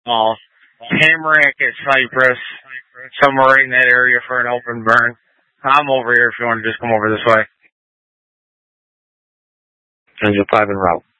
Uh, Tamarack at Cypress, somewhere right in that area for an open burn. I'm over here if you want to just come over this way. Angel 5 en route.